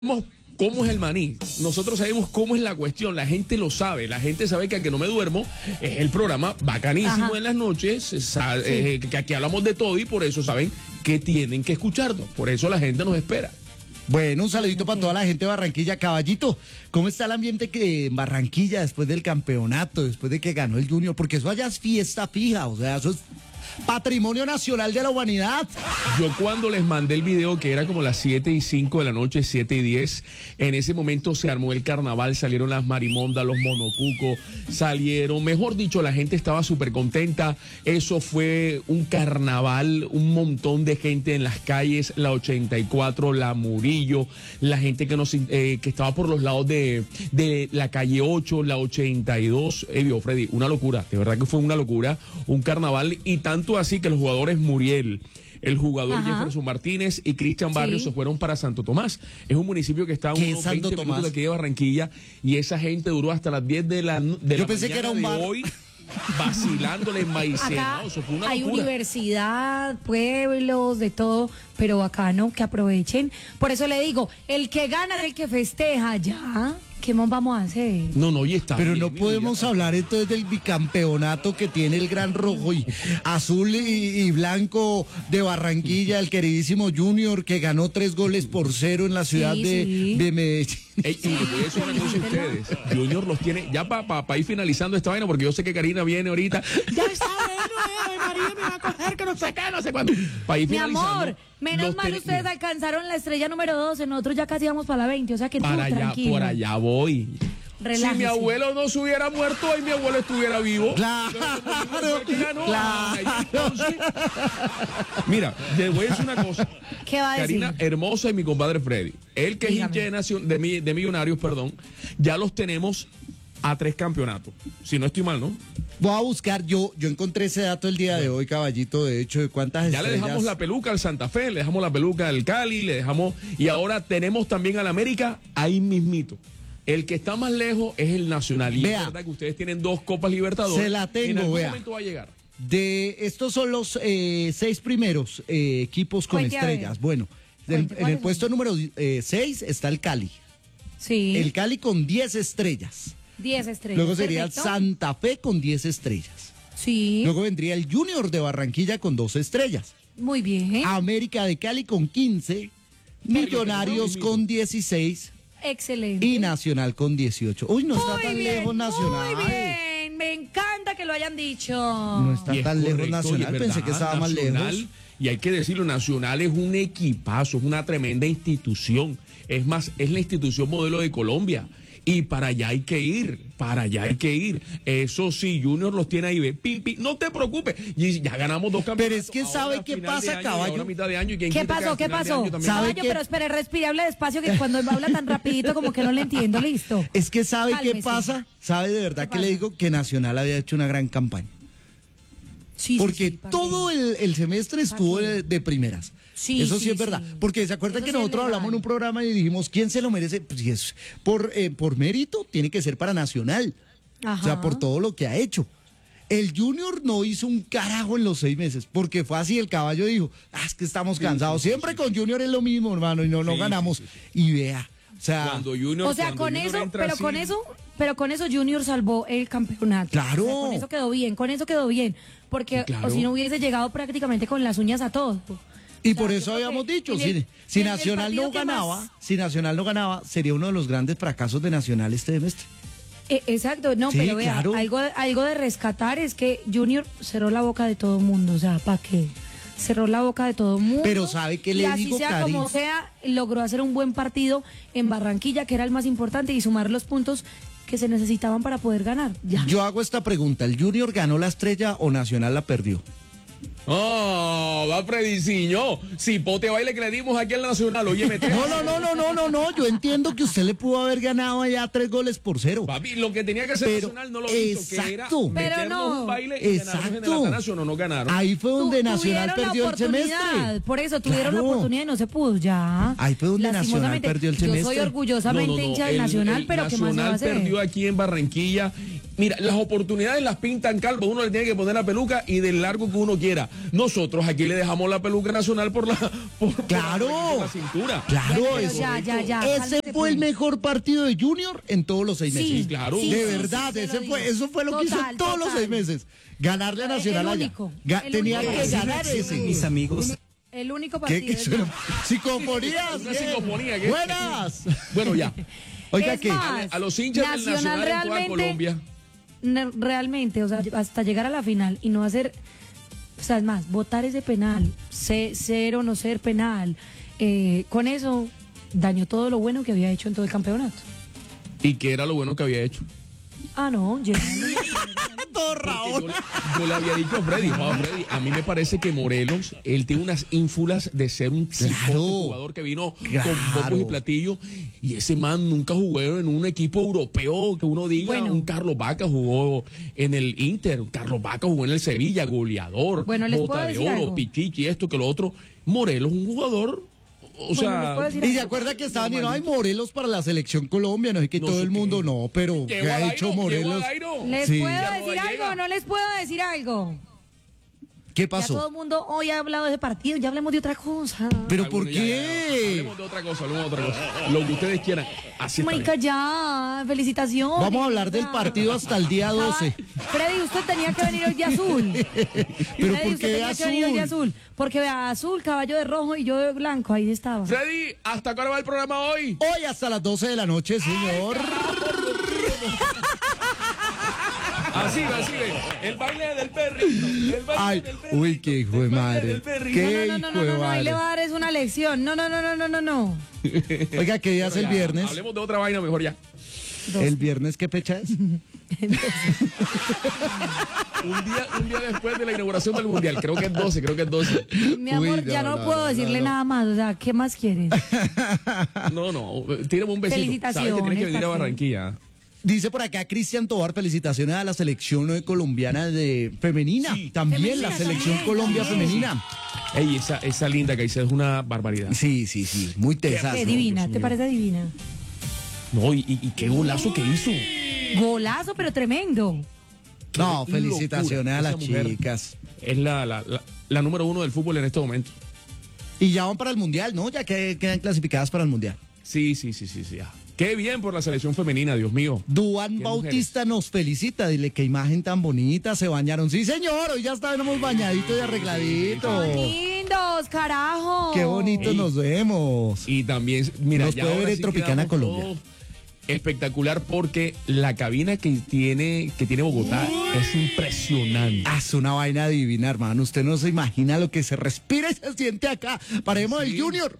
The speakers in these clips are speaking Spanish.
¿Cómo es el maní? Nosotros sabemos cómo es la cuestión, la gente lo sabe, la gente sabe que aunque no me duermo, es el programa bacanísimo. Ajá. En las noches, que aquí hablamos de todo y por eso saben que tienen que escucharnos, por eso la gente nos espera. Bueno, un saludito para toda la gente de Barranquilla. Caballito, ¿cómo está el ambiente que en Barranquilla después del campeonato, después de que ganó el Junior? Porque eso allá es fiesta fija, o sea, eso es patrimonio nacional de la humanidad. Yo cuando les mandé el video, que era como las 7:05 de la noche, 7:10, en ese momento se armó el carnaval, salieron las marimondas, los monocucos, salieron, mejor dicho, la gente estaba súper contenta. Eso fue un carnaval, un montón de gente en las calles, la 84, la Murillo, la gente que estaba por los lados de la calle 8, la 82, Freddy, una locura, de verdad que fue una locura, un carnaval, y tanto así que los jugadores Muriel, el jugador Jefferson Martínez y Cristian Barrios se fueron para Santo Tomás. Es un municipio que está a unos 20 minutos de aquí de Barranquilla, y esa gente duró hasta las 10 de la Yo pensé que era un bar. Hoy vacilándole en Maicena. Eso fue una hay locura. Universidad, pueblos, de todo, pero bacano, que aprovechen. Por eso le digo, el que gana es el que festeja, ya. ¿Qué más vamos a hacer? No, y está. Pero bien, no podemos hablar entonces del bicampeonato que tiene el gran rojo y azul y blanco de Barranquilla, el queridísimo Junior, que ganó 3-0 en la ciudad de Medellín. Y voy a decir una cosa a ustedes. Junior los tiene, ya para ir finalizando esta vaina, porque yo sé que Karina viene ahorita. Ya está, María me va a coger, que no sé qué, no sé cuándo. Para ir finalizando. Mi amor, menos mal ustedes alcanzaron la estrella número 12, nosotros ya casi vamos para la 20, o sea que tú, tranquilo. Por allá voy. Relájese. Si mi abuelo no se hubiera muerto, hoy mi abuelo estuviera vivo. Claro. Entonces, mira, le voy a decir una cosa. ¿Qué va a decir? Karina Hermosa y mi compadre Freddy. Él que Dígame. Es hincha de Millonarios, perdón, ya los tenemos a 3 campeonatos. Si no estoy mal, ¿no? Voy a buscar, yo encontré ese dato el día de hoy, caballito, de hecho, de cuántas estrellas. Ya le dejamos la peluca al Santa Fe, le dejamos la peluca al Cali, y ahora tenemos también al América ahí mismito. El que está más lejos es el Nacional. Y es verdad que ustedes tienen 2 Copas Libertadores. Se la tengo, en algún momento va a llegar. Estos son los 6 primeros equipos con estrellas. Bueno, en el puesto número 6 está el Cali. Sí. El Cali con 10 estrellas. 10 estrellas. Luego sería el Santa Fe con 10 estrellas. Sí. Luego vendría el Junior de Barranquilla con 2 estrellas. Muy bien. América de Cali con 15. Millonarios con 16. Excelente. Y Nacional con 18. Uy, no está tan lejos Nacional. Muy bien, me encanta que lo hayan dicho. No está tan lejos Nacional, pensé que estaba más lejos. Y hay que decirlo, Nacional es un equipazo, es una tremenda institución. Es más, es la institución modelo de Colombia. Y para allá hay que ir, Eso sí, Junior los tiene ahí, no te preocupes, y ya ganamos 2 campeonatos. Pero es que ¿sabe qué pasa, caballo? ¿Qué pasó? Caballo, pero espere, respire, hable despacio, que cuando habla tan rapidito como que no le entiendo, listo. Es que ¿sabe Cálmese. qué pasa? ¿Sabe de verdad que le digo? Que Nacional había hecho una gran campaña. Sí, porque todo el semestre estuvo de primeras. Sí, eso sí es verdad. Porque se acuerdan que nosotros hablamos en un programa y dijimos, ¿quién se lo merece? Pues si es por mérito, tiene que ser para Nacional. Ajá. O sea, por todo lo que ha hecho. El Junior no hizo un carajo en los 6 meses, porque fue así, el caballo dijo, es que estamos cansados. Siempre con Junior es lo mismo, hermano, y no ganamos. Y vea, o sea... Pero con eso Junior salvó el campeonato. Claro. O sea, con eso quedó bien. Porque o si no hubiese llegado prácticamente con las uñas a todo. Y por eso habíamos dicho, si Nacional no ganaba, sería uno de los grandes fracasos de Nacional este semestre. Exacto, no, sí, pero vea, claro. algo de rescatar es que Junior cerró la boca de todo el mundo, o sea, ¿para qué? Cerró la boca de todo el mundo. Pero ¿sabe qué le digo, sea Cari? como sea, logró hacer un buen partido en Barranquilla, que era el más importante, y sumar los puntos que se necesitaban para poder ganar. Ya. Yo hago esta pregunta, ¿el Junior ganó la estrella o Nacional la perdió? Oh, va Frediciño. Si pote baile que le dimos aquí al Nacional, oye, No, yo entiendo que usted le pudo haber ganado allá 3-0. Papi, lo que tenía que hacer Nacional no lo hizo, que era meternos un baile y ganarnos en el Atanasio, no ganaron. Ahí fue donde Nacional perdió el semestre. Por eso tuvieron la oportunidad y no se pudo, ya. Ahí fue donde Nacional perdió el semestre. Yo soy orgullosamente hincha del Nacional, pero ¿qué más se va a hacer? Nacional perdió aquí en Barranquilla Mira, las oportunidades las pintan calvo, uno le tiene que poner la peluca y del largo que uno quiera. Nosotros aquí le dejamos la peluca nacional por la cintura. Claro, Pero eso. ya, Ese cálmate, fue el pues. mejor partido de Junior en todos los 6 meses. Sí, claro. sí, De sí, verdad, sí, te ese lo digo. fue, eso fue lo que hizo Total, todos los total. 6 meses. Ganarle a Nacional El allá. único, el Tenía único. que ganar ese. Mis amigos. El único ¿Qué? partido. ¿Qué suena? Psicofonías. Una bien. psicofonía, ¿qué? Buenas. Bueno, ya. Oiga, Es ¿qué? más, A los hinchas del Nacional en toda Colombia. Realmente, o sea, hasta llegar a la final y no hacer, o sea, es más, votar ese penal, ser o no ser penal, con eso dañó todo lo bueno que había hecho en todo el campeonato. ¿Y qué era lo bueno que había hecho? Ah, no, llegando. Todo Porque Raúl. yo le había dicho a Freddy, a mí me parece que Morelos, él tiene unas ínfulas de ser un cipote jugador que vino con pocos y platillos, y ese man nunca jugó en un equipo europeo que uno diga, Bueno. un Carlos Vaca jugó en el Inter, Carlos Vaca jugó en el Sevilla, goleador, Bueno, les bota puedo de decir oro, algo. pichichi, esto que lo otro. Morelos, un jugador, o Bueno, les puedo sea, decir Y se algo. acuerda que estaban diciendo, ay, Morelos para la selección Colombia, no sé qué, No todo sé el mundo, qué. no, pero ¿qué llegó a ha Dairo, hecho llegó a Morelos? Dairo. ¿Les Sí. puedo Ya decir no algo llega. o no les puedo decir algo? ¿Qué Ya todo pasó? el mundo hoy ha hablado de ese partido, ya hablemos de otra cosa. ¿Pero Ay, por bueno, ya, qué? hablemos de otra cosa, hablemos de otra cosa. Lo que ustedes quieran. Así está Marica, bien. ya, felicitaciones. Vamos a hablar del ya. partido hasta el día 12. Freddy, usted tenía que venir hoy de azul. ¿Pero Freddy, por usted qué tenía que venir hoy de azul? azul. Porque vea, azul, caballo de rojo y yo de blanco, ahí estaba. Freddy, ¿hasta cuándo va el programa hoy? Hoy hasta las 12 de la noche, señor. Así ve. El baile del perrito. El baile Ay, del perrito. uy, qué hijo de el baile madre. del perrito. Qué No, hijo de ahí le va madre. a dar es una lección. No. Oiga, ¿qué día es el Ya, viernes? Hablemos de otra vaina mejor ya. ¿El viernes qué fecha es? Un día después de la inauguración del Mundial. Creo que es 12. Mi amor, Uy, ya no puedo decirle no. nada más. O sea, ¿qué más quieres? No. Tírame un besito. Felicitaciones, Sabes que tienes que venir a parce. Barranquilla. Dice por acá Cristian Tobar, felicitaciones a la selección colombiana de femenina. Sí. También Femenina, la selección también, Colombia también. femenina. Ey, esa linda que dice es una barbaridad. Sí, muy tesas. Qué ¿no? divina, Dios ¿te mío. parece divina? No, y qué golazo que hizo. Golazo, pero tremendo. No, Qué felicitaciones locura. a las Esa mujer chicas. Es la número 1 del fútbol en este momento. Y ya van para el Mundial, ¿no? Ya que quedan clasificadas para el Mundial. Sí. Ya. Qué bien por la selección femenina, Dios mío. Duan Qué Bautista nos felicita, dile qué imagen tan bonita, se bañaron. Sí, señor, hoy ya estábamos bañaditos y arregladitos. Lindos, carajo. Qué bonito Ey. nos vemos. Y también, mira, Nos ya puede ahora ver en sí Tropicana, quedamos Colombia. todos espectacular porque la cabina que tiene Bogotá es impresionante. Es una vaina divina, hermano. Usted no se imagina lo que se respira y se siente acá. Paremos el Junior.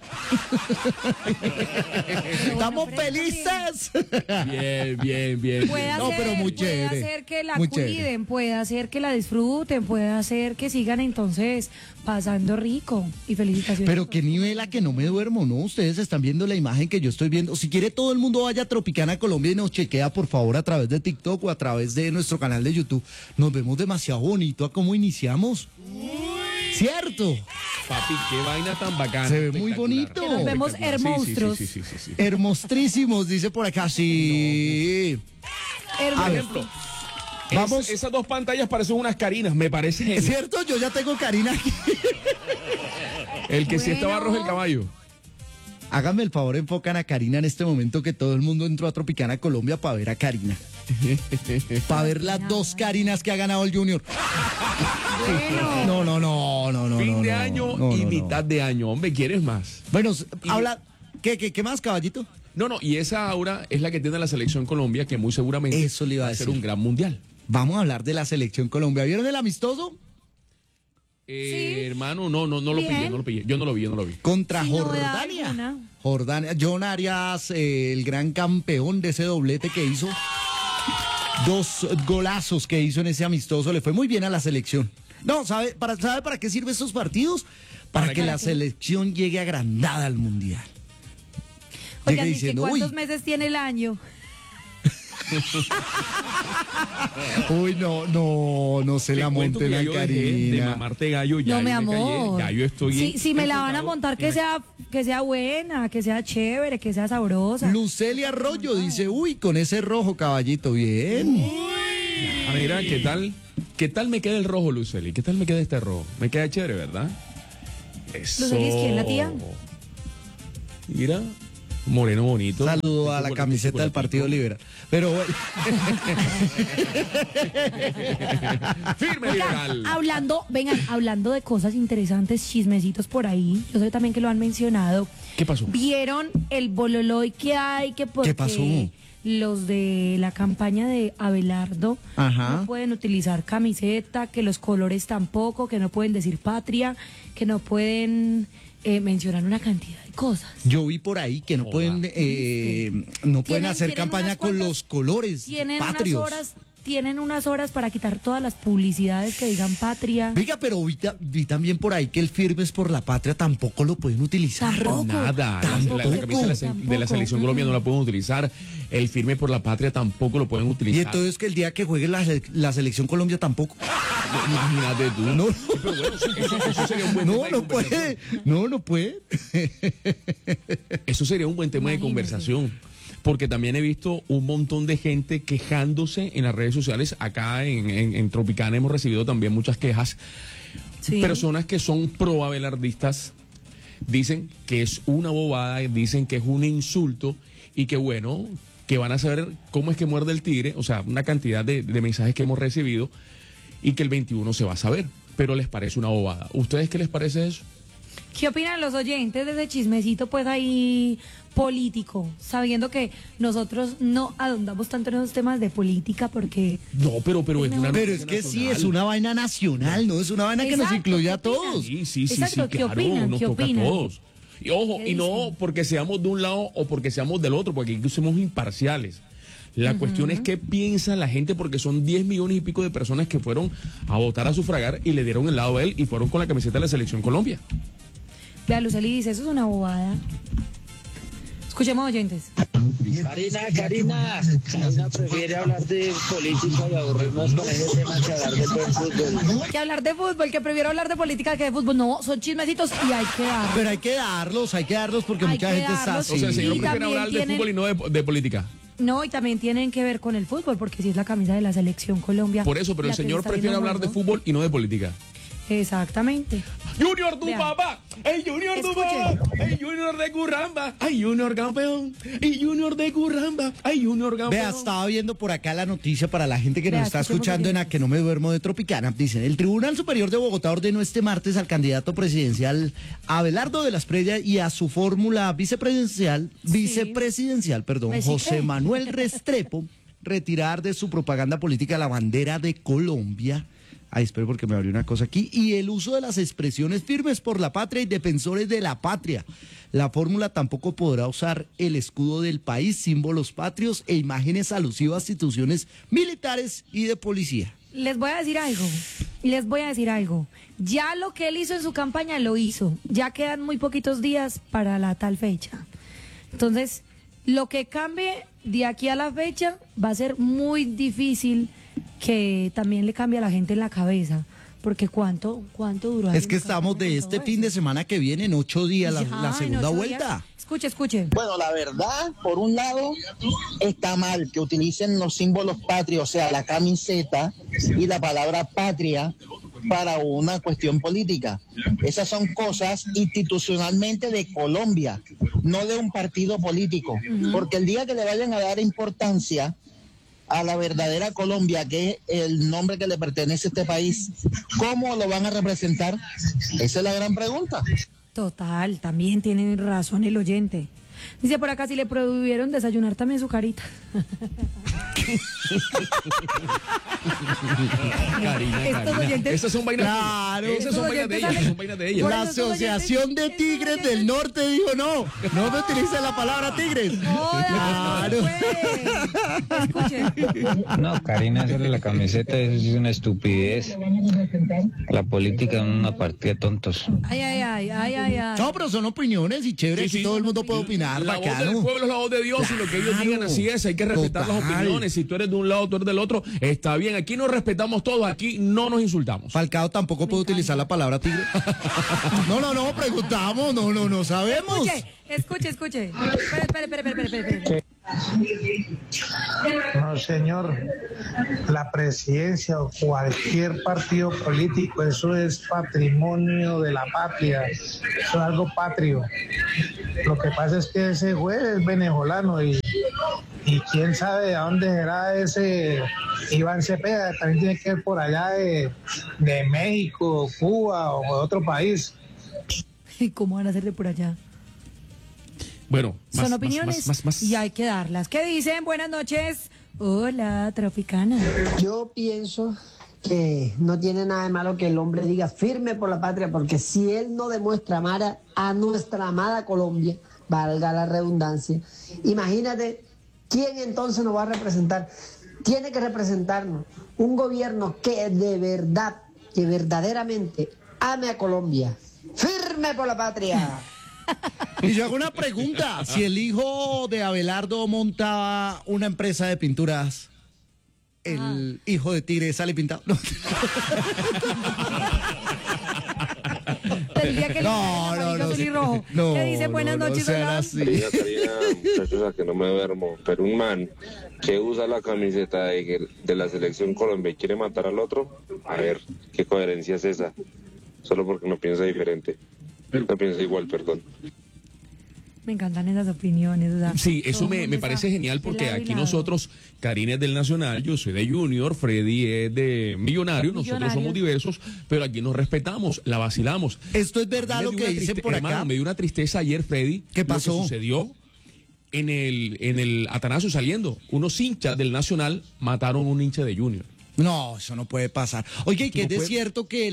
Estamos felices. Bien. Puede No, hacer, pero muy puede chévere, hacer que la muy cuiden, chévere. puede hacer que la disfruten, puede hacer que sigan entonces pasando rico. Y felicitaciones. Pero qué nivel a que no me duermo, ¿no? Ustedes están viendo la imagen que yo estoy viendo. Si quiere todo el mundo vaya a Tropicana Colombia y nos chequea, por favor, a través de TikTok o a través de nuestro canal de YouTube. Nos vemos demasiado bonito a cómo iniciamos. ¿Cierto? Papi, qué vaina tan bacana. Se ve muy espectacular. bonito. Que nos vemos Espectacular. hermonstruos. Sí. Hermostrísimos, dice por acá. Sí. Hermoso. A ver, Ejemplo. Vamos. Esas dos pantallas parecen unas carinas, me parece. ¿Es cierto? Yo ya tengo Karina aquí. El que sí estaba Bueno. rojo el caballo. Háganme el favor, enfocan a Karina en este momento que todo el mundo entró a Tropicana Colombia para ver a Karina. Para ver las dos Karinas que ha ganado el Junior. Bueno. No. Fin de año no, y no. mitad de año. Hombre, ¿quieres más? Bueno, habla. ¿Qué más, caballito? No, y esa aura es la que tiene la selección Colombia, que muy seguramente Eso le iba a va a ser decir. un gran mundial. Vamos a hablar de la selección Colombia. ¿Vieron el amistoso? Hermano, no lo Bien. pillé. Yo no lo vi. Contra Sin novedad Jordania. alguna. Jordania. John Arias, el gran campeón de ese doblete que hizo. 2 golazos que hizo en ese amistoso. Le fue muy bien a la selección. No, ¿sabe para qué sirven estos partidos? Para ¿Para que qué? la selección llegue agrandada al mundial. Oigan, Llegue ¿y diciendo, cuántos meses tiene el año? uy, no se la Te cuento monte que la ya yo dejé de Karina. mamarte gallo, ya No, mi yo me callé, amor. ya yo estoy Si me la van a enfocado montar, en que sea buena, que sea chévere, que sea sabrosa. Lucelia Arroyo dice, uy, con ese rojo caballito, bien. Ah, mira, ¿qué tal? ¿Qué tal me queda el rojo, Luceli? ¿Qué tal me queda este rojo? Me queda chévere, ¿verdad? Eso. ¿Luceli es quién, la tía? Mira, moreno bonito. Saludo a la camiseta del Partido Liberal. Pero bueno. Firme liberal. Hablando de cosas interesantes, chismecitos por ahí, yo sé también que lo han mencionado. ¿Qué pasó? ¿Vieron el bololoy que hay? Que porque ¿Qué pasó? los de la campaña de Abelardo Ajá. no pueden utilizar camiseta, que los colores tampoco, que no pueden decir patria, que no pueden mencionar una cantidad de cosas. Yo vi por ahí que no pueden hacer tienen campaña unas con cuantas- los colores patrios. Tienen unas horas para quitar todas las publicidades que digan patria. Oiga, pero vi también por ahí que el Firmes por la Patria tampoco lo pueden utilizar. Tampoco. Nada, la camisa de la selección Colombia no la pueden utilizar, el firme por la patria tampoco lo pueden Y utilizar. entonces que el día que juegue la selección Colombia tampoco. Imagínate tú. No, Pero bueno, eso sería un buen tema de no conversación. puede. No puede. Eso sería un buen tema de Imagínese. conversación. Porque también he visto un montón de gente quejándose en las redes sociales. Acá en Tropicana hemos recibido también muchas quejas. Sí. Personas que son pro-abelardistas dicen que es una bobada, dicen que es un insulto y que bueno, que van a saber cómo es que muerde el tigre, o sea, una cantidad de mensajes que hemos recibido y que el 21 se va a saber, pero les parece una bobada. ¿Ustedes qué les parece eso? ¿Qué opinan los oyentes de ese chismecito, pues ahí político? Sabiendo que nosotros no ahondamos tanto en esos temas de política porque... No, pero es una Pero es noticia que sí, nacional. es una vaina nacional, ¿no? Es una vaina que nos Exacto, incluye ¿qué a todos. opinan? Sí, Exacto, ¿qué claro, opinan? nos ¿Qué toca opinan? a todos. Y ojo, ¿Qué y no dicen? porque seamos de un lado o porque seamos del otro, porque aquí somos imparciales. La cuestión es qué piensa la gente, porque son 10 millones y pico de personas que fueron a votar a sufragar y le dieron el lado a él y fueron con la camiseta de la Selección Colombia. Vea, Luceli dice, eso es una bobada. Escuchemos, oyentes. Karina prefiere hablar de política y aburrirnos con ese tema que hablar de buen fútbol. Que hablar de fútbol, que prefiero hablar de política que de fútbol. No, son chismecitos y hay que dar. Pero hay que darlos porque Hay mucha que gente está darlos. así. O sea, el señor Y prefiere también hablar de tienen- fútbol y no de política. No, y también tienen que ver con el fútbol, porque si es la camisa de la selección Colombia. Por eso, pero el la que señor está prefiere viendo hablar de Juanjo. fútbol y no de política. Exactamente. Junior tu Vea. papá, el Junior tu Escuchen. papá, el Junior de Curramba, ay Junior campeón, y Junior de Curramba, ay Junior campeón. Vea, estaba viendo por acá la noticia para la gente que Vea, nos está escuchemos escuchando en A oyentes. que no me duermo de Tropicana. Dicen, el Tribunal Superior de Bogotá ordenó este martes al candidato presidencial Abelardo de la Espriella y a su fórmula vicepresidencial, Recicle. José Manuel Restrepo, retirar de su propaganda política la bandera de Colombia. Ay, espero porque me abrió una cosa aquí. Y el uso de las expresiones firmes por la patria y defensores de la patria. La fórmula tampoco podrá usar el escudo del país, símbolos patrios e imágenes alusivas a instituciones militares y de policía. Les voy a decir algo. Ya lo que él hizo en su campaña lo hizo. Ya quedan muy poquitos días para la tal fecha. Entonces, lo que cambie de aquí a la fecha va a ser muy difícil que también le cambie a la gente en la cabeza. Porque ¿cuánto duró? Es que estamos de este fin de semana que viene, en 8 días, la segunda vuelta. Escuche. Bueno, la verdad, por un lado, está mal que utilicen los símbolos patrios, o sea, la camiseta y la palabra patria para una cuestión política. Esas son cosas institucionalmente de Colombia, no de un partido político. Porque el día que le vayan a dar importancia a la verdadera Colombia, que es el nombre que le pertenece a este país, ¿cómo lo van a representar? Esa es la gran pregunta. Total, también tiene razón el oyente. Dice por acá, si le prohibieron desayunar también su carita. Estos oyentes- Esas son vainas Claro. de ella. Esas son vainas de ella. Son vainas de ella. Por La eso estos Asociación de oyentes- Tigres estos del oyentes- Norte dijo no me utilice la palabra tigres. Claro. Escuchen. No, Karina, hacerle la camiseta, eso es una estupidez. La política es una partida de tontos. Ay. No, pero son opiniones y chévere, Sí, que sí. todo el mundo puede opinar, La voz del bacano. pueblo es la voz de Dios y lo que ellos Claro. digan así es, hay que respetar las Total. opiniones. Si tú eres de un lado, tú eres del otro, está bien. Aquí nos respetamos todos, aquí no nos insultamos. Falcao tampoco puede utilizar la palabra tigre. No, preguntamos, no sabemos. Escuche. Espere. No, señor. La presidencia o cualquier partido político, eso es patrimonio de la patria. Eso es algo patrio. Lo que pasa es que ese juez es venezolano y quién sabe a dónde será ese Iván Cepeda. También tiene que ir por allá de México, Cuba o de otro país. ¿Y cómo van a hacer de por allá? Bueno, Son opiniones y hay que darlas. ¿Qué dicen? Buenas noches. Hola, Tropicana. Yo pienso que no tiene nada de malo que el hombre diga firme por la patria, porque si él no demuestra amar a nuestra amada Colombia, valga la redundancia, imagínate quién entonces nos va a representar. Tiene que representarnos un gobierno que de verdad, que verdaderamente ame a Colombia. ¡Firme por la patria! Y yo hago una pregunta. Si el hijo de Abelardo montaba una empresa de pinturas, ¿el hijo de Tigre sale pintado? No. El día que le sale amarillo, azul y rojo. ¿Qué dice? Buenas noches, hola. Karina, muchachos, a que no me duermo, pero un man que usa la camiseta de la selección Colombia y quiere matar al otro, a ver, ¿qué coherencia es esa? Solo porque no piensa diferente. No piensa igual, perdón. Me encantan esas opiniones. O sea, sí, eso me parece genial porque aquí nosotros, Karina es del Nacional, yo soy de Junior, Freddy es de Millonario, nosotros somos diversos, pero aquí nos respetamos, la vacilamos. Esto es verdad lo que dicen por acá. Hermano, me dio una tristeza ayer, Freddy. ¿Qué pasó? Lo que sucedió en el Atanasio saliendo. Unos hinchas del Nacional mataron a un hincha de Junior. No, eso no puede pasar. Oye, y que es cierto que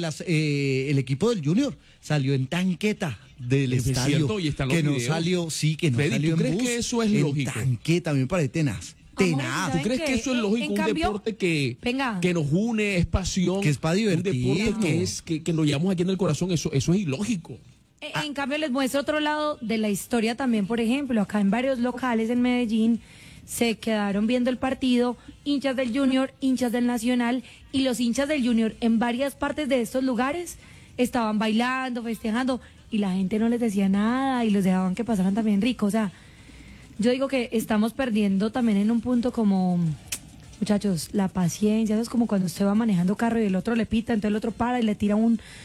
el equipo del Junior salió en tanqueta del estadio. Cierto, y están los que no videos. salió, sí, que no Freddy, salió ¿tú en crees bus, que eso es en lógico? Tanqueta, a mí me parece tenaz. Tenaz. ¿Tú crees que eso es lógico? Un deporte que nos une, es pasión. Que es para divertirnos. Un deporte que lo llevamos aquí en el corazón, eso es ilógico. En cambio, les muestro otro lado de la historia también. Por ejemplo, acá en varios locales en Medellín se quedaron viendo el partido hinchas del Junior, hinchas del Nacional, y los hinchas del Junior en varias partes de estos lugares estaban bailando, festejando, y la gente no les decía nada y los dejaban que pasaran también rico. O sea, yo digo que estamos perdiendo también en un punto como, muchachos, la paciencia. Eso es como cuando usted va manejando carro y el otro le pita, entonces el otro para y le tira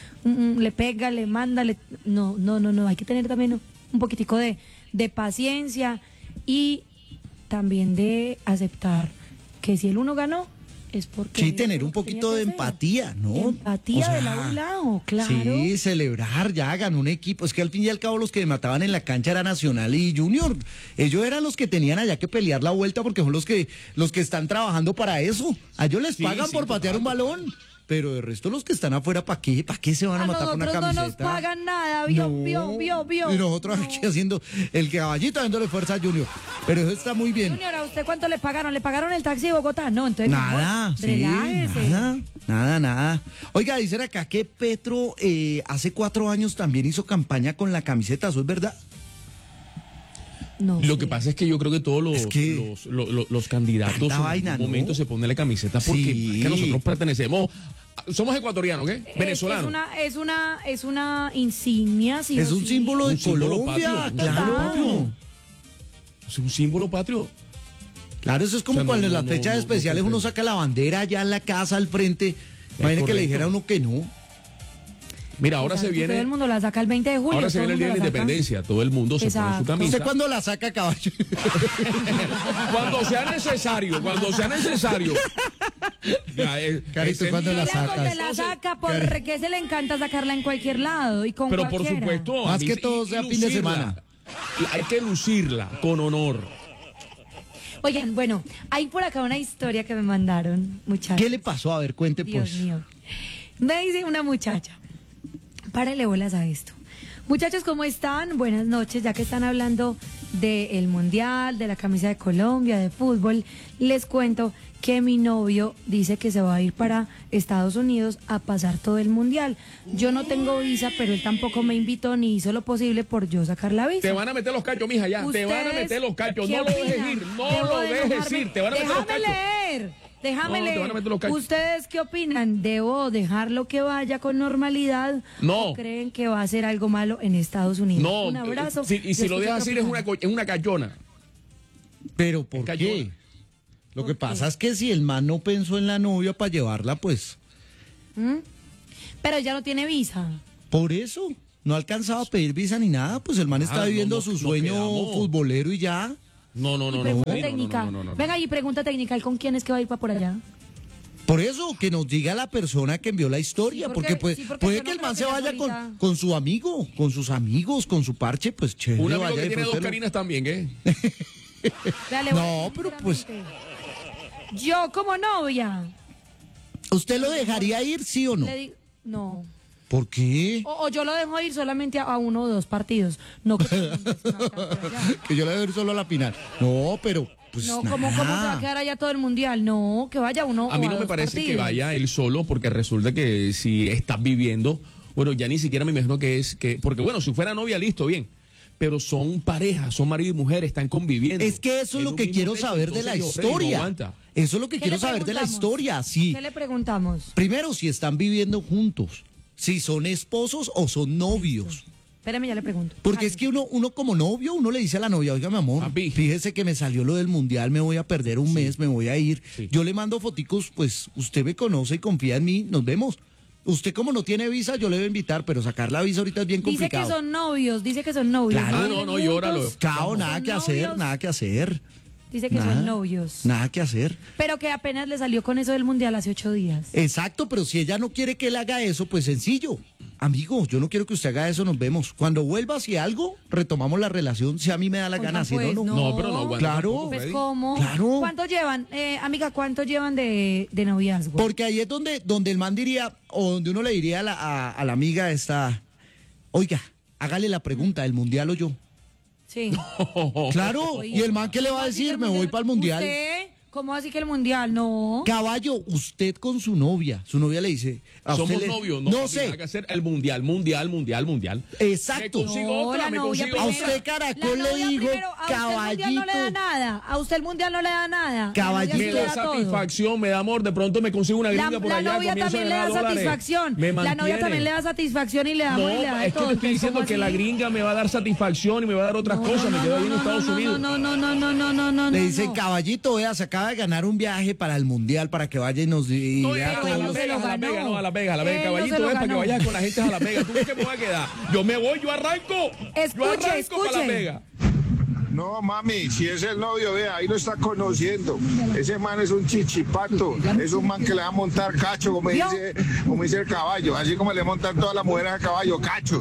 le pega, le manda, no, hay que tener también un poquitico de paciencia y también de aceptar que si el uno ganó es porque... Sí, tener un poquito de empatía, ¿no? Empatía del lado, claro. Sí, celebrar, ya ganó un equipo. Es que al fin y al cabo los que mataban en la cancha era Nacional y Junior. Ellos eran los que tenían allá que pelear la vuelta porque son los que están trabajando para eso. A ellos les pagan por patear un balón. Pero de resto los que están afuera, ¿para qué? ¿Para qué se van a matar por una camiseta? No nos pagan nada, vio. Y nosotros aquí haciendo el caballito dándole fuerza a Junior. Pero eso está muy bien. Junior, ¿a usted cuánto le pagaron? ¿Le pagaron el taxi de Bogotá? No, entonces nada, relájese. Nada. Oiga, dicen acá que Petro hace 4 años también hizo campaña con la camiseta, ¿eso es verdad? No lo que pasa es que yo creo que todos los candidatos en algún momento se ponen la camiseta porque es que nosotros pertenecemos, somos ecuatorianos, ¿qué? Venezolanos. Es una insignia, sí. Es un símbolo de Colombia, claro. Es un símbolo patrio. Claro, eso es como cuando en las fechas especiales uno saca la bandera allá en la casa al frente. Imagínate que le dijera a uno que no. Mira, ahora se viene... Todo el mundo la saca el 20 de julio. Ahora se viene el Día de la Independencia. Todo el mundo se pone su camisa. ¿Usted cuándo la saca, caballo? Cuando sea necesario. Carito, ¿cuándo la sacas? ¿Cuándo la saca? Porque se le encanta sacarla en cualquier lado y con Pero cualquiera. por supuesto. Más que todo sea fin de semana. Hay que lucirla con honor. Oigan, bueno, hay por acá una historia que me mandaron, muchachos. ¿Qué le pasó? A ver, cuente pues. Dios mío. Me dice una muchacha. Párale bolas a esto. Muchachos, ¿cómo están? Buenas noches. Ya que están hablando del Mundial, de la camisa de Colombia, de fútbol, les cuento que mi novio dice que se va a ir para Estados Unidos a pasar todo el Mundial. Yo no tengo visa, pero él tampoco me invitó ni hizo lo posible por yo sacar la visa. Te van a meter los cachos, mija, ya. Te van a meter los cachos. No lo dejes ir. No lo dejes ir. Te van a meter los cachos. Déjame leer. ¿Ustedes qué opinan? ¿Debo dejarlo que vaya con normalidad? No. ¿O creen que va a hacer algo malo en Estados Unidos? No. Un abrazo. Y si lo dejas ir es una cachona. ¿Pero por Es qué? cayona. Lo que pasa es que si el man no pensó en la novia para llevarla, pues Pero ya no tiene visa. por eso no ha alcanzado a pedir visa ni nada, pues el man está viviendo su sueño futbolero y ya. No. Pregunta Karina, técnica. no. Venga, y pregunta técnica, ¿y con quién es que va a ir para por allá? Por eso, que nos diga la persona que envió la historia, Sí, porque puede yo que no el man creo se que vaya ella solita- con su amigo, con sus amigos, con su parche, pues chévere. Un amigo vaya que a tiene dos disfrutarlo. Karinas también, ¿eh? Vea, le voy a No, decir pero pues- sinceramente. Yo como novia, ¿Usted lo dejaría ir, sí o no? le digo, no. ¿Por qué? O yo lo dejo ir solamente a uno o dos partidos. No, que Que yo le doy solo a la final. No, pero pues no, nada. ¿cómo se va a quedar allá todo el mundial? No, que vaya uno. A mí o no me dos parece que partidos. vaya él solo, porque resulta que si estás viviendo, bueno, ya ni siquiera me imagino porque bueno, si fuera novia, listo, bien. Pero son parejas, son marido y mujer, están conviviendo. Es que eso es lo que mismo quiero techo, saber de la entonces yo, Freddy, no historia. aguanta. Eso es lo que ¿Qué quiero le saber de la preguntamos? historia. Sí. ¿Qué le preguntamos? Primero, si están viviendo juntos, si son esposos o son novios. Espérame, ya le pregunto. Porque es que uno como novio, uno le dice a la novia, oiga, mi amor, Papi. fíjese que me salió lo del mundial, me voy a perder un mes, me voy a ir. Sí. Yo le mando foticos, pues usted me conoce y confía en mí, nos vemos. Usted como no tiene visa, yo le voy a invitar, pero sacar la visa ahorita es bien Dice que complicado. son novios, dice que son novios. Claro. Ah, Viven no, llóralo. juntos, Claro, son nada que hacer, novios. nada que hacer. Dice que Nada. son novios. Nada que hacer. Pero que apenas le salió con eso del mundial hace 8 días. Exacto, pero si ella no quiere que él haga eso, pues sencillo. Amigo, yo no quiero que usted haga eso, nos vemos. Cuando vuelva, si algo, retomamos la relación, si a mí me da la Oigan, gana, si pues, no, no. No, pero no aguanta Claro. tampoco, Pues Freddy. cómo. Claro. ¿Cuánto llevan? Amiga, ¿cuánto llevan de noviazgo? Porque ahí es donde el man diría, o donde uno le diría a la amiga esta, oiga, hágale la pregunta, ¿el mundial o yo? Sí. Claro, y el man que le va a decir, me voy para el mundial. ¿Usted? ¿Cómo así que el mundial? No. Caballo, usted con su novia le dice, a usted Somos le- novios, no, no papi, sé, hay que hacer el mundial. exacto. Me consigo otra, la me novia consigo A primero. usted, Caracol, La le novia digo, primero, a usted el mundial no le da caballito. nada. A usted el mundial no le da nada. Caballito. Me La novia sí le da todo. satisfacción, me da amor, de pronto me consigo una La, gringa por la allá. novia comienzo a también le da ganar dólares. satisfacción. Me La novia mantiene. también le da satisfacción y le da No, amor y le da de es que todo. te estoy diciendo ¿Cómo que la así? gringa me va a dar satisfacción y me va a dar otras cosas. Me quedo ahí en Estados Unidos. No. Le dice, caballito, vea, se acaba de ganar un viaje para el mundial, para que vaya y nos y No, vea a todos Las los- se lo Vegas, a Las ganó. Vegas, no, a Las Vegas, Él no se caballito, lo es para que ganó. vayas con la gente a Las Vegas. ¿Tú crees que me voy a quedar? Yo me voy, yo arranco. Escuche, arranco para Las escuche. Vegas. No, mami, si es el novio, vea, ahí lo está conociendo. Ese man es un chichipato, es un man que le va a montar cacho, como dice el caballo, así como le montan todas las mujeres al caballo, cacho.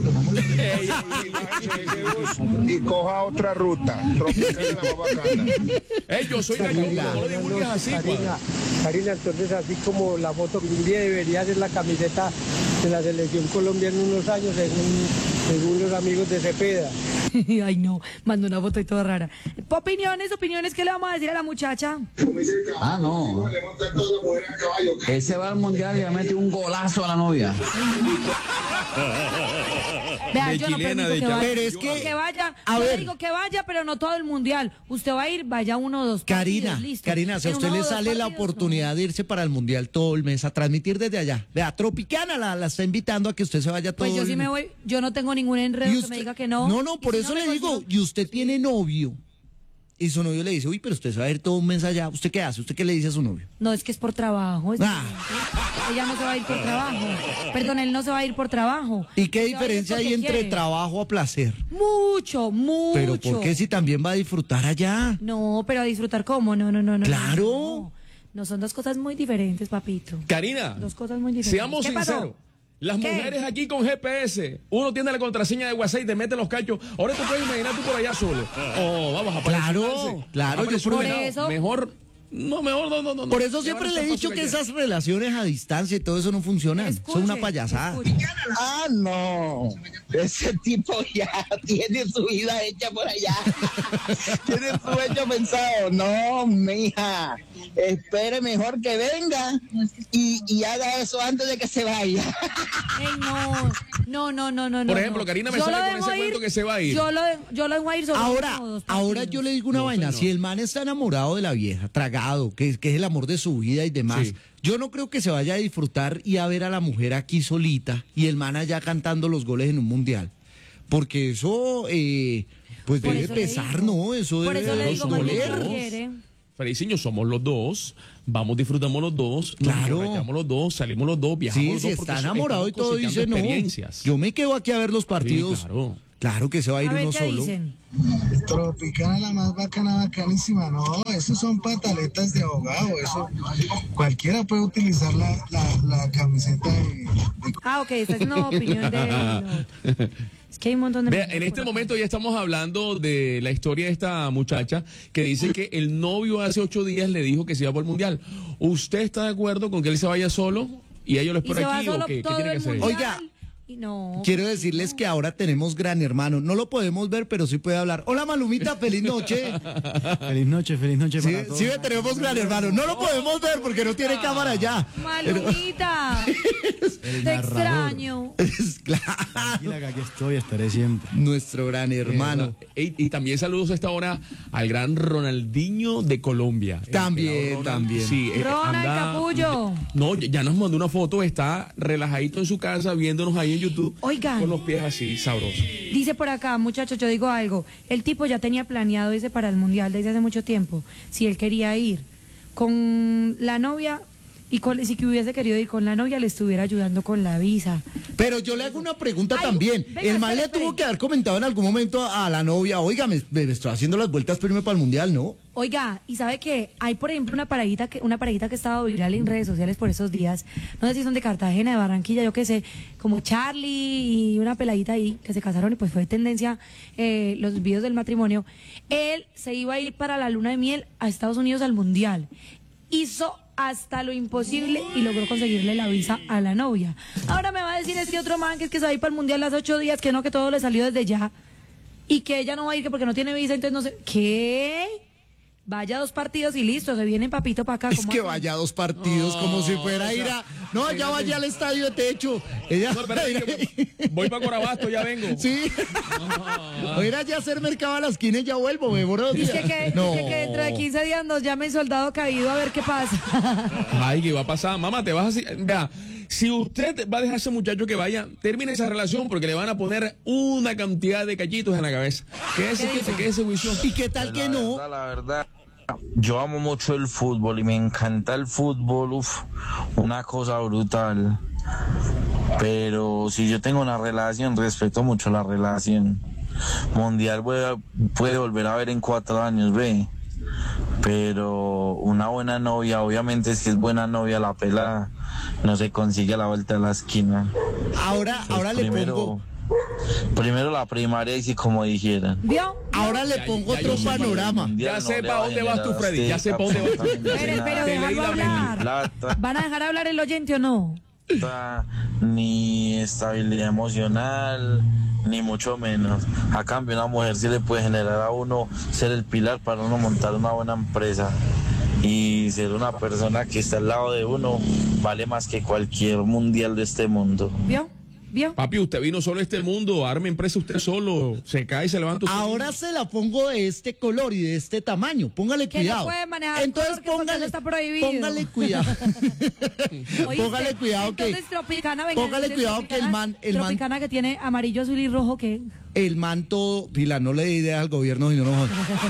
Y coja otra ruta, tropical de la más bacana. Yo soy de Colombia, no lo divulgues así, Karina, Karina, entonces así como la foto que un día debería ser la camiseta de la selección Colombia en unos años, según los amigos de Cepeda. Ay, no, mandó una foto y toda rara. Opiniones, ¿qué le vamos a decir a la muchacha? Ah, no. Ese va al mundial y le mete un golazo a la novia. Vea, De yo no chilena, permito de que vaya. Pero es que, vaya, a yo le ver. digo que vaya, pero no todo el mundial. Usted va a ir, vaya uno o dos Karina, partidos, listo. Karina, si a En usted uno o le dos sale la partidos, oportunidad de irse para el mundial todo el mes a transmitir desde allá, vea, Tropicana la está invitando a que usted se vaya todo Pues yo el sí me mes. voy, yo no tengo ningún enredo Y que usted- me diga que no. No, por Y si eso no le me digo, consigo- y usted tiene novio. Y su novio le dice, uy, pero usted se va a ir todo un mes allá. ¿Usted qué hace? ¿Usted qué le dice a su novio? No, es que es por trabajo. Es Ah. diferente. Ella no se va a ir por trabajo. Perdón, él no se va a ir por trabajo. ¿Y qué Él se va a ir diferencia hay porque entre quiere. trabajo a placer? Mucho. Pero ¿por qué si también va a disfrutar allá? No, pero a disfrutar cómo, no. Claro. No, son dos cosas muy diferentes, papito. Karina, Dos cosas muy diferentes. seamos ¿Qué pasó? sinceros. Las ¿Qué? mujeres aquí con GPS, uno tiene la contraseña de WhatsApp y te mete los cachos. Ahora te puedes imaginar tú por allá solo. Oh, vamos a Claro, yo por eso- Mejor, no. Por eso siempre le he dicho que esas relaciones a distancia y todo eso no funcionan. Escuche, Son una payasada. escuche. Ah, no. Ese tipo ya tiene su vida hecha por allá. Tiene su hecho pensado. No, mija. Espere mejor que venga y haga eso antes de que se vaya. Ey, no. Por ejemplo, Karina me Yo sale lo con dejo ese cuento que se va a ir. Yo lo dejo a ir sobre Ahora, uno o dos ahora partidos. yo le digo una No, vaina, señor. si el man está enamorado de la vieja, tragado, que es el amor de su vida y demás, Sí. yo no creo que se vaya a disfrutar y a ver a la mujer aquí solita y el man allá cantando los goles en un mundial. Porque eso, Pues Por debe eso le pesar, digo. ¿no? Eso Por debe eso le digo, más bien doler. no quiere. Frediciño, somos los dos, vamos, disfrutamos los dos, Claro. nos emborrachamos los dos, salimos los dos, viajamos Sí, los si dos. porque está eso- enamorado y estamos todo, dice cosechando no. experiencias. Yo me quedo aquí a ver los partidos. Sí, claro. Claro que se va a ir A ver uno qué solo. dicen. Tropicana, la más bacana, bacanísima. No, esos son pantaletas de abogado. Eso cualquiera puede utilizar la camiseta de Ah, ok, esta es una opinión de... Es que hay un montón de... Vea, en este momento ya estamos hablando de la historia de esta muchacha que dice que el novio hace 8 días le dijo que se iba por el mundial. ¿Usted está de acuerdo con que él se vaya solo y ella lo Y espera se va aquí o solo qué? ¿Qué todo tiene que el hacer? mundial. Oiga. Y no. Quiero decirles que ahora tenemos gran hermano. No lo podemos ver, pero sí puede hablar. Hola, Malumita, feliz noche. Feliz noche Sí, para todos. sí, tenemos gran hermano. No lo podemos ver porque no tiene cámara ya. Malumita. El Te narrador. extraño. Es claro. Tranquila que aquí estoy, estaré siempre. Nuestro gran hermano. Y también saludos a esta hora al gran Ronaldinho de Colombia. El También, pelado Ronald. también. Sí, Ronald Capullo. No, ya nos mandó una foto, está relajadito en su casa viéndonos ahí en YouTube. Oigan. Con los pies así, sabrosos. Dice por acá, muchachos, yo digo algo. El tipo ya tenía planeado irse para el mundial desde hace mucho tiempo. Si él quería ir con la novia y si que hubiese querido ir con la novia, le estuviera ayudando con la visa. Pero yo le hago una pregunta Ay, también. venga, El man le espere. tuvo que haber comentado en algún momento a la novia, oiga, me estoy haciendo las vueltas para irme para el mundial, ¿no? Oiga, y sabe que hay, por ejemplo, una parejita que estaba viral en redes sociales por esos días. No sé si son de Cartagena, de Barranquilla, yo qué sé, como Charlie y una peladita ahí que se casaron y pues fue tendencia los videos del matrimonio. Él se iba a ir para la luna de miel a Estados Unidos al mundial. Hizo hasta lo imposible y logró conseguirle la visa a la novia. Ahora me va a decir este otro man que es que se va a ir para el mundial hace 8 días, que no, que todo le salió desde ya y que ella no va a ir que porque no tiene visa, entonces no sé. ¿Qué? Vaya 2 partidos y listo, se viene papito para acá. Es ¿cómo que así? vaya a 2 partidos como si fuera a ir a... No, ya vaya al estadio de techo. Ella... No, espérate, que voy para Corabasto, ya vengo. Sí. Voy a ir allá a hacer mercado a la esquina y ya vuelvo, me demoro 2 días. Dice que dentro de 15 días nos llame el soldado caído a ver qué pasa. Ay, ¿qué va a pasar? Mamá, te vas a... Vea, si usted va a dejar a ese muchacho que vaya, termine esa relación porque le van a poner una cantidad de callitos en la cabeza. Quédese juicio. ¿Y qué tal que no? La verdad, yo amo mucho el fútbol y me encanta el fútbol, una cosa brutal. Pero si yo tengo una relación, respeto mucho la relación. Mundial puede volver a ver en 4 años, ve. Pero una buena novia, obviamente si es buena novia la pelada, no se consigue a la vuelta de la esquina. Ahora le pongo... Primero la primaria y si como dijeran. ¿Vio? Ahora le pongo otro panorama. Ya sé para dónde vas tú, Freddy. Ya sé para dónde vas tú. Pero déjalo hablar. ¿Van a dejar hablar el oyente o no? Ni estabilidad emocional, ni mucho menos. A cambio, una mujer sí le puede generar a uno ser el pilar para uno montar una buena empresa. Y ser una persona que está al lado de uno vale más que cualquier mundial de este mundo. ¿Vio? Papi, usted vino solo a este mundo, arme empresa usted solo, se cae y se levanta usted. Ahora se la pongo de este color y de este tamaño. Póngale Que cuidado. no puede manejar Entonces color, que porque eso está prohibido. póngale cuidado. ¿Oíste? Póngale cuidado que... Entonces, Tropicana, venga, Póngale entonces, cuidado que el man... Tropicana que tiene amarillo, azul y rojo, ¿qué? El man todo... Pila, no le dé idea al gobierno si no nos...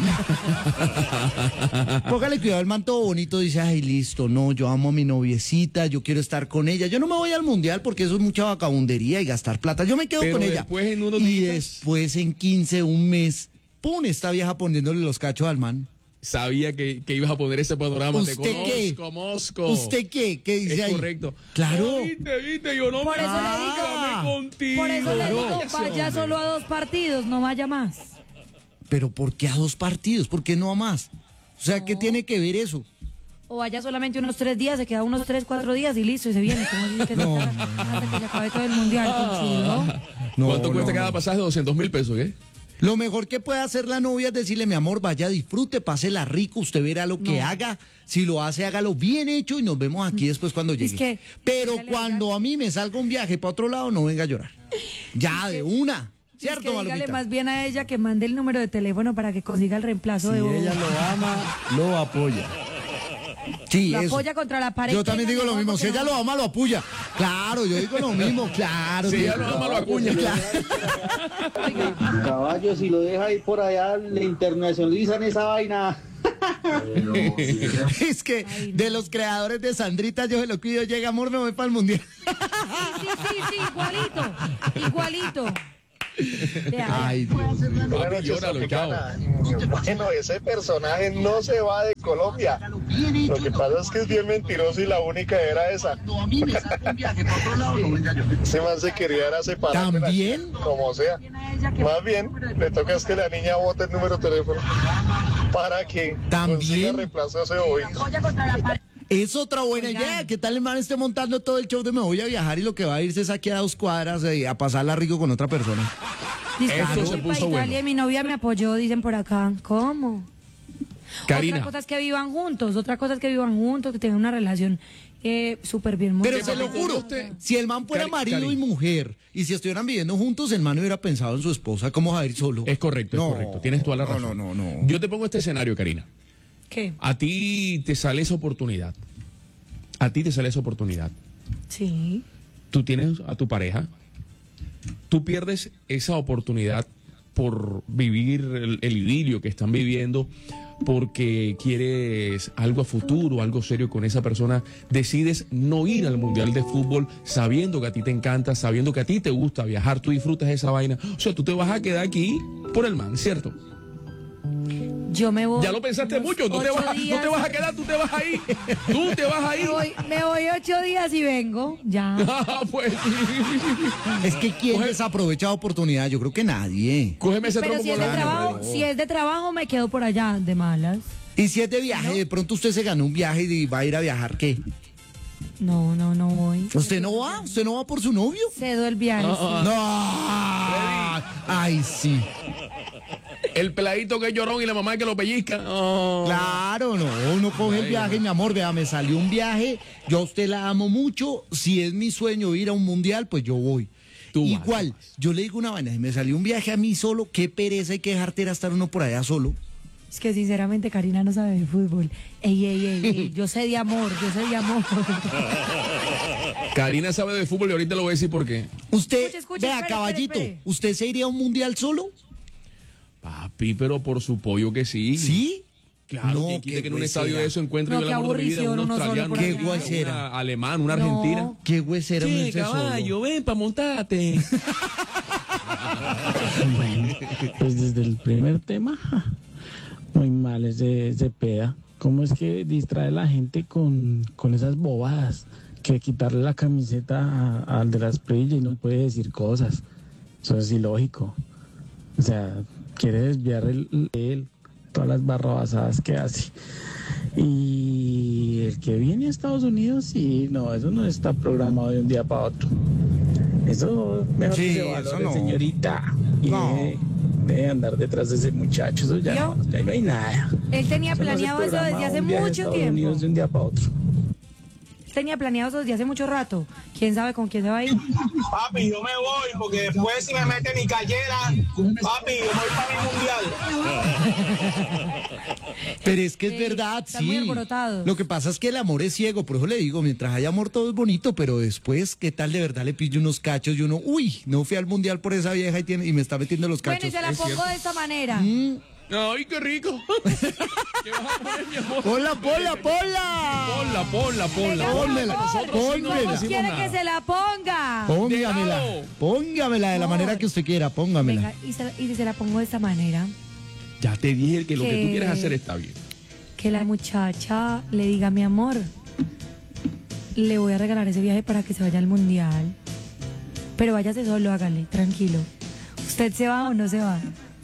Póngale cuidado, el man todo bonito dice, ay, listo, no, yo amo a mi noviecita, yo quiero estar con ella. Yo no me voy al mundial porque eso es mucha vagabundería y gastar plata. Yo me quedo Pero con ella. después en unos y días... después en 15, un mes, ¡pum! Esta vieja poniéndole los cachos al man. Sabía que ibas a poner ese panorama. ¿Usted qué? Mosco. ¿Usted qué? ¿Qué dice Es ahí? correcto. Claro. Viste, yo no Por me... eso le digo, Dame contigo. por eso le digo, Eso, vaya hombre. solo a 2 partidos, no vaya más. Pero ¿por qué a 2 partidos? ¿Por qué no a más? O sea, ¿qué tiene que ver eso? O vaya solamente unos 3 días, se queda unos 3, 4 días y listo, y se viene. Como dice que No, se queda hasta que se acabe todo el mundial, conchudo. No, ¿Cuánto cuesta no, cada no. pasaje? 200.000 pesos, ¿qué? Lo mejor que puede hacer la novia es decirle, mi amor, vaya, disfrute, pásela rico, usted verá lo que haga. Si lo hace, hágalo bien hecho y nos vemos aquí después cuando llegue. que, Pero dígale, cuando a mí me salga un viaje para otro lado, no venga a llorar. Ya, de una. Es ¿Cierto, que dígale Malumita? más bien a ella que mande el número de teléfono para que consiga el reemplazo Si de Bobo. ella lo ama, lo apoya. Sí, lo eso. apoya contra la pared. Yo también digo lo mismo. Si porque ella lo ama, lo apoya. Claro, yo digo lo mismo, claro. Si ella lo ama, lo acuña. Caballo, si lo deja ir por allá, le internacionalizan esa vaina. Es que de los creadores de Sandrita, yo se lo cuido, llega amor, me voy para el mundial. Sí, igualito. Ay, Dios mío. Buenas noches, Tropicana. Bueno, ese personaje no se va de Colombia. Lo que pasa es que es bien mentiroso y la única era esa. Ese man se quería era separar. ¿También? Como sea. Más bien, le toca es que la niña bote el número de teléfono para que consiga reemplazo a ese hoy. Es otra buena idea. ¿Qué tal el man esté montando todo el show de me voy a viajar y lo que va a irse es aquí a 2 cuadras a pasarla rico con otra persona? Eso se puso bueno. Mi novia me apoyó, dicen por acá. ¿Cómo? Karina. Otra cosa es que vivan juntos, que tengan una relación súper bien. Pero se lo juro, si el man fuera marido y mujer, y si estuvieran viviendo juntos, el man hubiera pensado en su esposa. ¿Cómo va a ir solo? Es correcto. Tienes toda la razón. No. Yo te pongo este escenario, Karina. ¿Qué? A ti te sale esa oportunidad. Sí. Tú tienes a tu pareja. Tú pierdes esa oportunidad por vivir el idilio que están viviendo, porque quieres algo a futuro, algo serio con esa persona. Decides no ir al Mundial de Fútbol sabiendo que a ti te encanta, sabiendo que a ti te gusta viajar, tú disfrutas esa vaina. O sea, tú te vas a quedar aquí por el man, ¿cierto? Yo me voy. Ya lo pensaste mucho, no te vas a quedar, tú te vas a ir. Me voy 8 días y vengo, ya. Pues, es que ¿quién desaprovecha la oportunidad? Yo creo que nadie. Cógeme ese Pero si es de trabajo, me quedo por allá, de malas. Y si es de viaje, de pronto usted se ganó un viaje y va a ir a viajar, ¿qué? No voy. ¿Usted no va? ¿Usted no va por su novio? Cedo el viaje. Ay, sí. El peladito que es llorón y la mamá que lo pellizca. Claro, uno coge el viaje, mi amor, vea, me salió un viaje, yo a usted la amo mucho, si es mi sueño ir a un mundial, pues yo voy. Igual, yo le digo una vaina, si me salió un viaje a mí solo, qué pereza y qué jartera estar uno por allá solo. Es que sinceramente Karina no sabe de fútbol. Ey, yo sé de amor. Karina sabe de fútbol y ahorita lo voy a decir por qué. Usted, vea, caballito, ¿usted se iría a un mundial solo? Papi, pero por su pollo que sí. ¿Sí? Claro, No, que quite que en un huesera. estadio de eso encuentre el amor de mi vida, un australiano, Qué un huesera. alemán, un argentino. Qué huesera un caballo, ven pa' montarte. Pues desde el primer tema, muy mal ese peda. ¿Cómo es que distrae a la gente con esas bobadas? Que quitarle la camiseta al de las prillas y no puede decir cosas. Eso es ilógico. O sea, quiere desviar él todas las barrabasadas que hace. Y el que viene a Estados Unidos, sí, no, eso no está programado de un día para otro. Eso mejor que se valore, señorita. Y debe andar detrás de ese muchacho. Eso ya no hay nada. Él tenía planeado eso desde hace mucho tiempo. Unidos de un día para otro. Tenía planeado eso desde hace mucho rato. ¿Quién sabe con quién se va a ir? Papi, yo me voy porque después si me mete mi callera, papi, yo voy para mi mundial. Pero es que es verdad, está sí. muy alborotado. Lo que pasa es que el amor es ciego, por eso le digo, mientras haya amor todo es bonito, pero después, ¿qué tal de verdad le pillo unos cachos y uno, no fui al mundial por esa vieja y me está metiendo los cachos? Bueno, y se la pongo de esta manera. Ay, qué rico. ¿Qué vas a poner, mi amor? Ponla. Pónmela. ¿Cómo quiere que se la ponga? Póngamela de la manera que usted quiera, póngamela. Venga, y si se la pongo de esta manera. Ya te dije que lo que tú quieres hacer está bien. Que la muchacha le diga, mi amor, le voy a regalar ese viaje para que se vaya al mundial. Pero váyase solo, hágale, tranquilo. ¿Usted se va o no se va?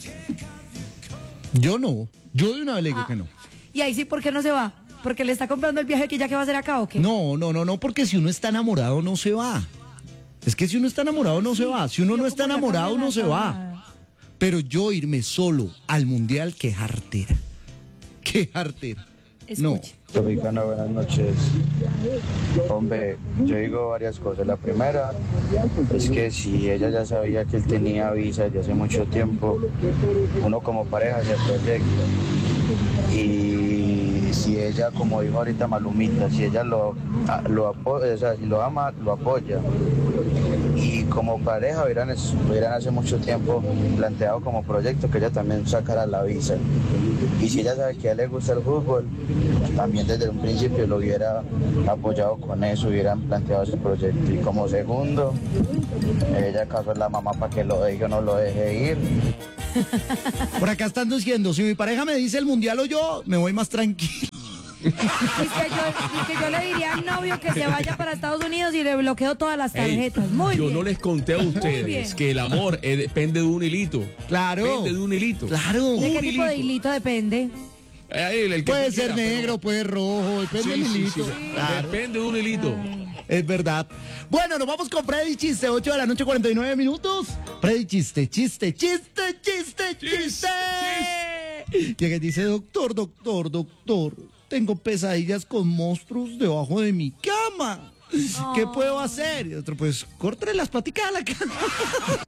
Yo no. Yo de una vez le digo que no. Y ahí sí, ¿por qué no se va? ¿Porque le está comprando el viaje que ya que va a hacer acá o qué? No, porque si uno está enamorado no se va. Es que si uno está enamorado no se va. Si uno no está enamorado no se va. Pero yo irme solo al mundial, qué jartera. Qué jartera. No. Tropicana, buenas noches. Hombre, yo digo varias cosas. La primera es que si ella ya sabía que él tenía visa desde hace mucho tiempo, uno como pareja se proyecta. Y si ella, como dijo ahorita Malumita, si ella lo apoya, o sea, si lo ama, lo apoya. Y como pareja hubieran hace mucho tiempo planteado como proyecto que ella también sacara la visa. Y si ella sabe que a ella le gusta el fútbol, también desde un principio lo hubiera apoyado con eso, hubieran planteado ese proyecto. Y como segundo, ella casó a la mamá para que lo deje o no lo deje ir. Por acá están diciendo, si mi pareja me dice el mundial o yo, me voy más tranquilo. Dice que yo le diría al novio que se vaya para Estados Unidos y le bloqueo todas las tarjetas. Muy yo bien. no les conté a ustedes que el amor depende de un hilito. Claro. Depende de un hilito. Claro. ¿De qué tipo de hilito depende? El que Puede tú ser quieras, negro, puede rojo, depende del hilito. Sí. Claro. Depende de un hilito. Es verdad. Bueno, nos vamos con Freddy Chiste, 8 de la noche, 49 minutos. Freddy Chiste. Llega y dice, doctor, tengo pesadillas con monstruos debajo de mi cama. ¿Qué puedo hacer? Y otro, pues, córtale las paticas a la cama.